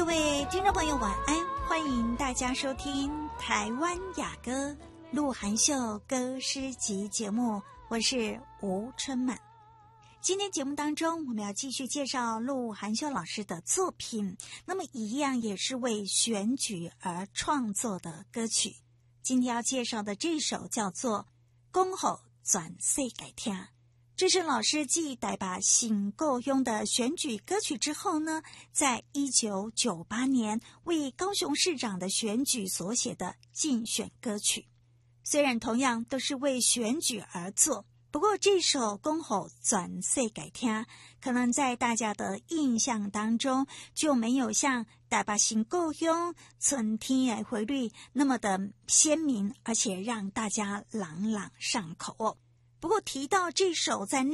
各位听众朋友晚安，欢迎大家收听台湾雅歌鹿晗秀歌诗集节目，我是吴春满。今天节目当中，我们要继续介绍鹿晗秀老师的作品，那么一样也是为选举而创作的歌曲。今天要介绍的这首叫做《讲予全世界听》，这是老师继台北省够用的选举歌曲之后呢，在1998年为高雄市长的选举所写的竞选歌曲。虽然同样都是为选举而作，不过这首讲予全世界听，可能在大家的印象当中就没有像台北省够用春天的回绿那么的鲜明，而且让大家朗朗上口哦。不过提到这首在